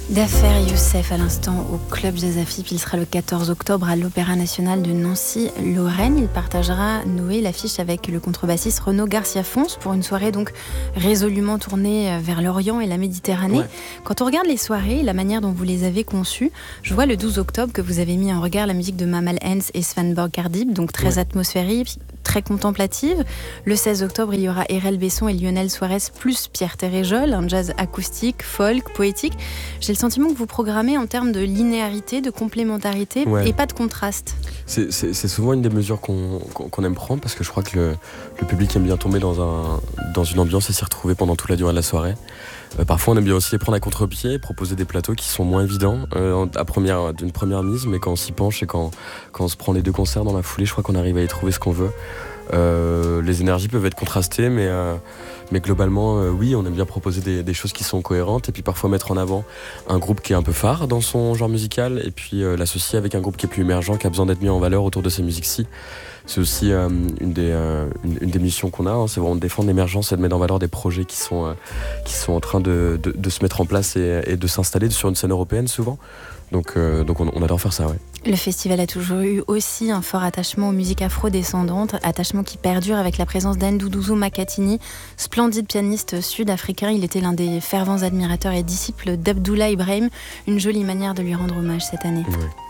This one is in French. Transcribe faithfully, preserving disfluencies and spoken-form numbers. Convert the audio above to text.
D'affaires Youssef à l'instant au Club Jazz Afip. Il sera le quatorze octobre à l'Opéra National de Nancy-Lorraine. Il partagera Noé l'affiche avec le contrebassiste Renaud Garcia-Fons pour une soirée donc résolument tournée vers l'Orient et la Méditerranée. Ouais. Quand on regarde les soirées, la manière dont vous les avez conçues, je vois le douze octobre que vous avez mis en regard la musique de Mamal Hens et Svanborg Kardib, donc très ouais. atmosphérique, très contemplative. Le seize octobre, il y aura Erel Besson et Lionel Suarez plus Pierre Téréjol, un jazz acoustique, folk, poétique. J'ai le sentiment que vous programmez en termes de linéarité, de complémentarité ouais. et pas de contraste. C'est, c'est, c'est souvent une des mesures qu'on, qu'on aime prendre parce que je crois que le, le public aime bien tomber dans, un, dans une ambiance et s'y retrouver pendant toute la durée de la soirée. Euh, parfois on aime bien aussi les prendre à contre-pied et proposer des plateaux qui sont moins évidents euh, à première, d'une première mise, mais quand on s'y penche et quand, quand on se prend les deux concerts dans la foulée, je crois qu'on arrive à y trouver ce qu'on veut. Euh, les énergies peuvent être contrastées, mais, euh, mais globalement, euh, oui, on aime bien proposer des, des choses qui sont cohérentes et puis parfois mettre en avant un groupe qui est un peu phare dans son genre musical et puis euh, l'associer avec un groupe qui est plus émergent, qui a besoin d'être mis en valeur autour de ces musiques-ci. C'est aussi euh, une, des, euh, une, une des missions qu'on a, hein, c'est vraiment de défendre l'émergence et de mettre en valeur des projets qui sont, euh, qui sont en train de, de, de se mettre en place et, et de s'installer sur une scène européenne souvent. Donc, euh, donc on, on adore faire ça, ouais. Le festival a toujours eu aussi un fort attachement aux musiques afro-descendantes, attachement qui perdure avec la présence d'Nduduzo Makatini, splendide pianiste sud-africain. Il était l'un des fervents admirateurs et disciples d'Abdoulaye Ibrahim. Une jolie manière de lui rendre hommage cette année. Ouais.